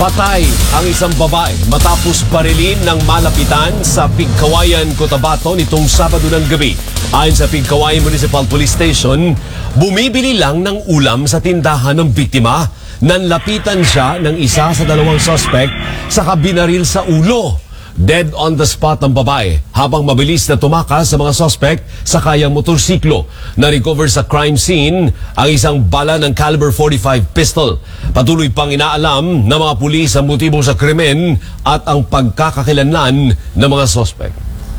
Patay ang isang babae matapos barilin ng malapitan sa Pigkawayan, Cotabato nitong Sabado ng gabi. Ayon sa Pigkawayan Municipal Police Station, bumibili lang ng ulam sa tindahan ng biktima. Nanlapitan siya ng isa sa dalawang suspect sa binaril sa ulo. Dead on the spot ang babae habang mabilis na tumakas sa mga suspect sa kayang motorsiklo. Na-recover sa crime scene ang isang bala ng caliber 45 pistol. Patuloy pang inaalam ng mga pulis ang motibo sa krimen at ang pagkakakilanlan ng mga suspect.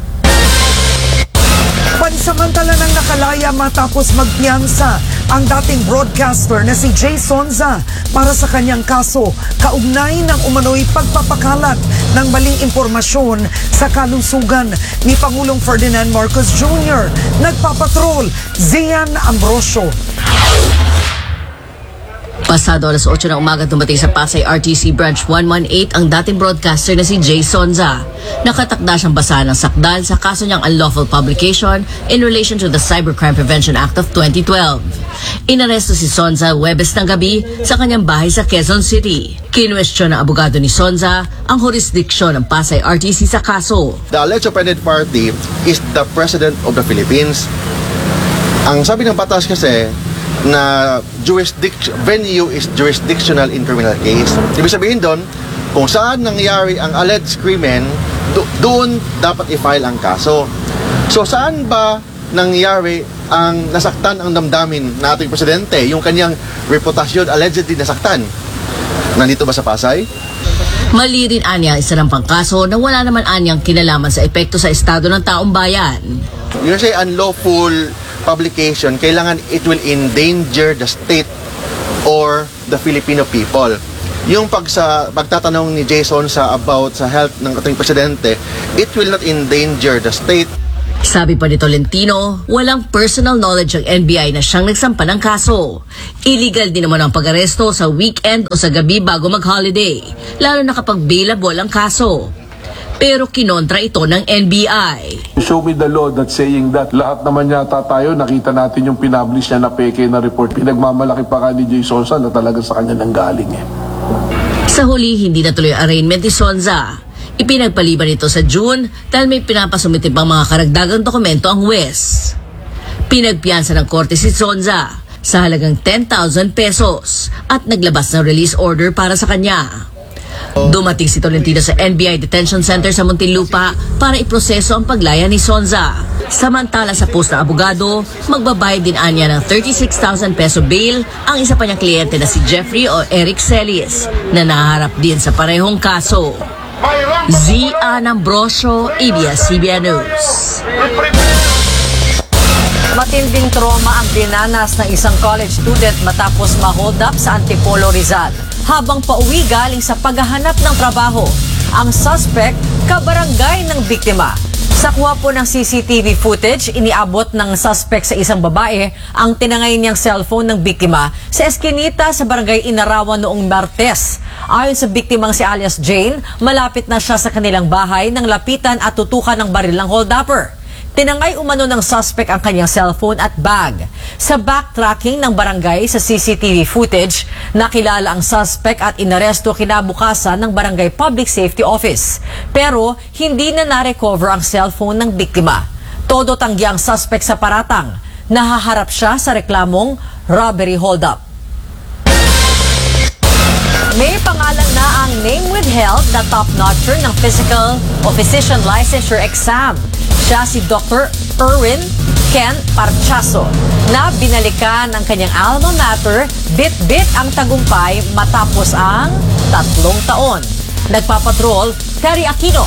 Pansamantala nang nakalaya matapos magpiyansa ang dating broadcaster na si Jay Sonza para sa kanyang kaso kaugnay ng umano'y pagpapakalat ng maling impormasyon sa kalusugan ni Pangulong Ferdinand Marcos Jr. Nagpapatrol, Zian Ambrosio. Pasado alas 8 ng umaga dumating sa Pasay RTC Branch 118 ang dating broadcaster na si Jay Sonza. Nakatakda siyang basahan ng sakdal sa kaso niyang unlawful publication in relation to the Cybercrime Prevention Act of 2012. Inaresto si Sonza Huwebes ng gabi sa kanyang bahay sa Quezon City. Kinwestiyon ng abogado ni Sonza ang jurisdiksyon ng Pasay RTC sa kaso. The alleged offended party is the President of the Philippines. Ang sabi ng batas kasi na venue is jurisdictional in criminal case. Ibig sabihin doon, kung saan nangyari ang alleged krimen, doon dapat i-file ang kaso. So saan ba nangyari ang nasaktan ang damdamin ng ating presidente, yung kanyang reputasyon allegedly nasaktan? Nandito ba sa Pasay? Mali rin anya isa ng pangkaso na wala naman anyang kinalaman sa epekto sa estado ng taong bayan. You say unlawful publication, kailangan it will endanger the state or the Filipino people. Yung pagtatanong ni Jason about sa health ng ating presidente, it will not endanger the state. Sabi pa ni Tolentino, walang personal knowledge ang NBI na siyang nagsampa ng kaso. Illegal din naman ang pag-aresto sa weekend o sa gabi bago mag-holiday, lalo na kapag bailable ang kaso. Pero kinontra ito ng NBI. Show me the law that's saying that. Lahat naman yata tayo, nakita natin yung pinablish niya na peke na report. Pinagmamalaki pa ka ni Jay Sonza na talaga sa kanya nanggaling eh. Sa huli, hindi natuloy ang arraignment ni Sonza. Ipinagpaliban ito sa June dahil may pinapasumite pang mga karagdagang dokumento ang huwes. Pinagpiyansa ng korte si Sonza sa halagang 10,000 pesos at naglabas ng release order para sa kanya. Dumating si Tolentino sa NBI Detention Center sa Muntinlupa para iproseso ang paglaya ni Sonza. Samantala sa post ng abogado, magbabayad din anya ng 36,000 peso bail ang isa pa niyang kliyente na si Jeffrey o Eric Celis na naharap din sa parehong kaso. Zian Ambrosio, ABS-CBN News. Matinding trauma ang dinanas ng isang college student matapos ma-hold up sa Antipolo, Rizal. Habang pauwi galing sa paghahanap ng trabaho, ang suspect kabarangay ng biktima. Sa kuha po ng CCTV footage, iniabot ng suspect sa isang babae ang tinangay niyang cellphone ng biktima sa eskinita sa barangay Inarawan noong Martes. Ayon sa biktimang si alias Jane, malapit na siya sa kanilang bahay nang lapitan at tutukan ng baril ng hold-upper. Tinangay umano ng suspect ang kanyang cellphone at bag. Sa backtracking ng barangay sa CCTV footage, nakilala ang suspect at inaresto kinabukasan ng Barangay Public Safety Office. Pero hindi na na-recover ang cellphone ng biktima. Todo tanggi ang suspect sa paratang. Nahaharap siya sa reklamong robbery hold-up. May pangalan na ang name withheld na top-notcher ng Physical o Physician Licensure Exam. Siya si Dr. Erwin Ken Parchaso na binalikan ng kanyang alma mater, bit-bit ang tagumpay matapos ang 3 taon. Nagpapatrol, Terry Aquino.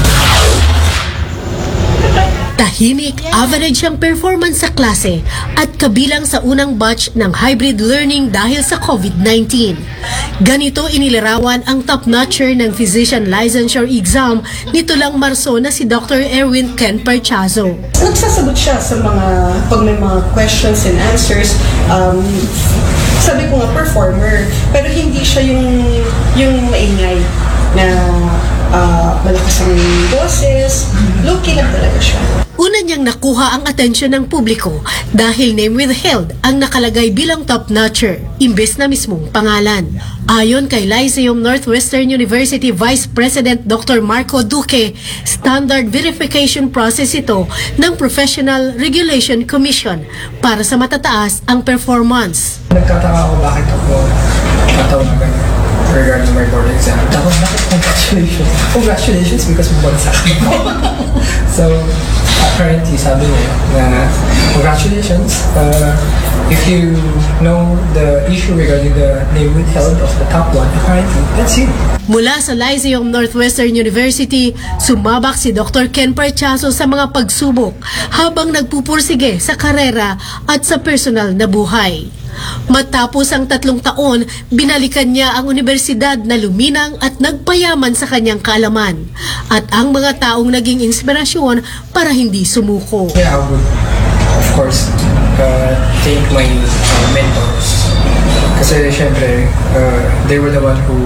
Tahimik, average ang performance sa klase at kabilang sa unang batch ng hybrid learning dahil sa COVID-19. Ganito inilarawan ang top-notcher ng Physician Licensure Exam nito lang Marso na si Dr. Erwin Ken Parchaso. Nagsasagot siya sa pag may mga questions and answers. Sabi ko nga performer, pero hindi siya yung maingay na malakas ang boses, low-key lang talaga siya. Una niyang nakuha ang atensyon ng publiko dahil name withheld ang nakalagay bilang top-notcher, imbes na mismong pangalan. Ayon kay Lyceum Northwestern University Vice President Dr. Marco Duque, standard verification process ito ng Professional Regulation Commission para sa matataas ang performance. Nagtataka ako bakit ako tatawagan regarding my board exam. Tapos bakit congratulations? Congratulations because bumagsak ako. So, apparently sabi niya na congratulations. If you know the issue regarding the name withheld of the top one, apparently that's you. Mula sa Lyceum Northwestern University, sumabak si Dr. Ken Parchaso sa mga pagsubok habang nagpupursige sa karera at sa personal na buhay. Matapos ang 3 taon, binalikan niya ang universidad na luminang at nagpayaman sa kanyang kaalaman at ang mga taong naging inspirasyon para hindi sumuko. Yeah, I would, of course, thank my mentors. Kasi syempre, they were the one who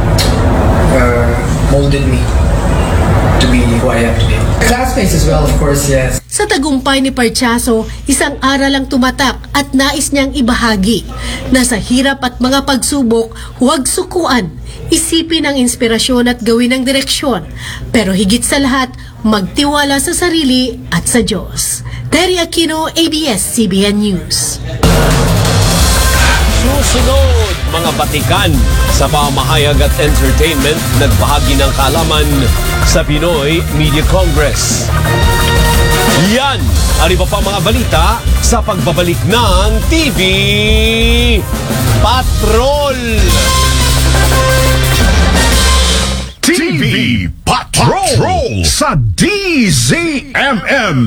molded me to be who I am today. Classmates as well, of course, yes. Sa tagumpay ni Parchaso, isang aral ang tumatak at nais niyang ibahagi na sa hirap at mga pagsubok, huwag sukuan, isipin ang inspirasyon at gawin ang direksyon. Pero higit sa lahat, magtiwala sa sarili at sa Diyos. Terry Aquino, ABS-CBN News. Susunod, mga batikan sa pamahayag at entertainment, nagbahagi ng kaalaman sa Pinoy Media Congress. Yan ang iba pa mga balita sa pagbabalik ng TV Patrol. TV Patrol sa DZMM.